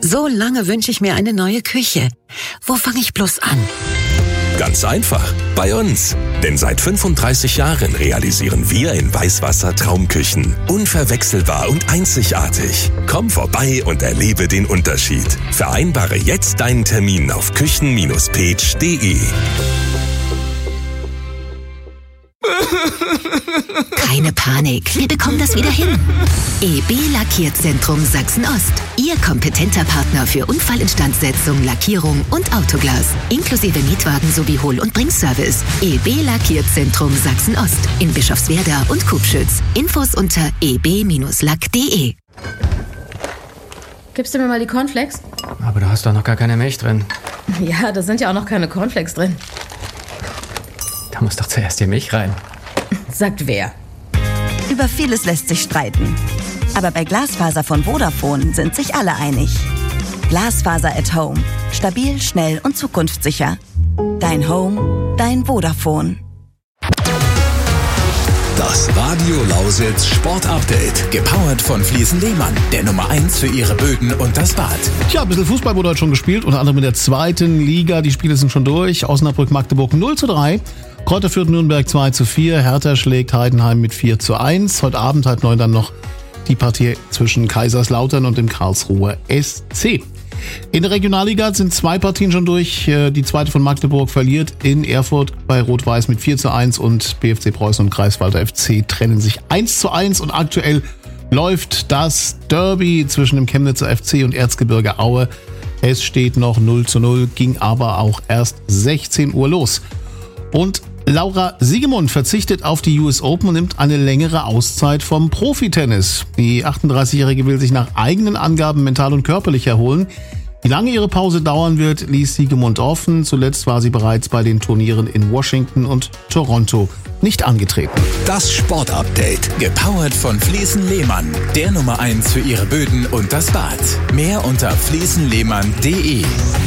So lange wünsche ich mir eine neue Küche. Wo fange ich bloß an? Ganz einfach, bei uns. Denn seit 35 Jahren realisieren wir in Weißwasser Traumküchen. Unverwechselbar und einzigartig. Komm vorbei und erlebe den Unterschied. Vereinbare jetzt deinen Termin auf küchen-page.de. Keine Panik, wir bekommen das wieder hin. EB Lackierzentrum Sachsen-Ost. Ihr kompetenter Partner für Unfallinstandsetzung, Lackierung und Autoglas. Inklusive Mietwagen sowie Hol- und Bringservice. EB Lackierzentrum Sachsen-Ost. In Bischofswerda und Kubschütz. Infos unter eb-lack.de. Gibst du mir mal die Cornflakes? Aber da hast doch noch gar keine Milch drin. Ja, da sind ja auch noch keine Cornflakes drin. Da muss doch zuerst die Milch rein. Sagt wer? Über vieles lässt sich streiten. Aber bei Glasfaser von Vodafone sind sich alle einig. Glasfaser at Home. Stabil, schnell und zukunftssicher. Dein Home, dein Vodafone. Das Radio Lausitz Sport Update. Gepowert von Fliesen Lehmann. Der Nummer 1 für ihre Böden und das Bad. Tja, ein bisschen Fußball wurde heute schon gespielt. Unter anderem in der 2. Liga. Die Spiele sind schon durch. Osnabrück-Magdeburg 0:3. Kräuter führt Nürnberg 2:4. Hertha schlägt Heidenheim mit 4:1. Heute Abend halt 9 dann noch die Partie zwischen Kaiserslautern und dem Karlsruher SC. In der Regionalliga sind 2 Partien schon durch. Die zweite von Magdeburg verliert in Erfurt bei Rot-Weiß mit 4:1 und BFC Preußen und Greifswalder FC trennen sich 1:1 und aktuell läuft das Derby zwischen dem Chemnitzer FC und Erzgebirge Aue. Es steht noch 0:0, ging aber auch erst 16 Uhr los. Und Laura Siegemund verzichtet auf die US Open und nimmt eine längere Auszeit vom Profitennis. Die 38-Jährige will sich nach eigenen Angaben mental und körperlich erholen. Wie lange ihre Pause dauern wird, ließ Siegemund offen. Zuletzt war sie bereits bei den Turnieren in Washington und Toronto nicht angetreten. Das Sportupdate. Gepowert von Fliesen Lehmann. Der Nummer 1 für ihre Böden und das Bad. Mehr unter fliesenlehmann.de.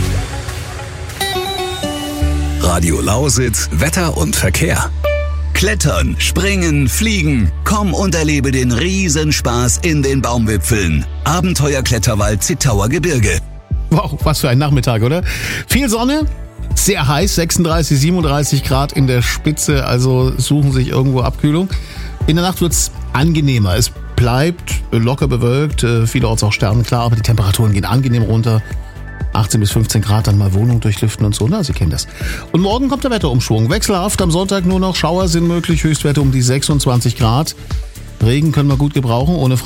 Radio Lausitz, Wetter und Verkehr. Klettern, springen, fliegen. Komm und erlebe den Riesenspaß in den Baumwipfeln. Abenteuerkletterwald Zittauer Gebirge. Wow, was für ein Nachmittag, oder? Viel Sonne, sehr heiß, 36, 37 Grad in der Spitze, also suchen sich irgendwo Abkühlung. In der Nacht wird's angenehmer. Es bleibt locker bewölkt, vielerorts auch sternenklar, aber die Temperaturen gehen angenehm runter. 18 bis 15 Grad, dann mal Wohnung durchlüften und so, na, Sie kennen das. Und morgen kommt der Wetterumschwung. Wechselhaft, am Sonntag nur noch Schauer sind möglich, Höchstwerte um die 26 Grad. Regen können wir gut gebrauchen, ohne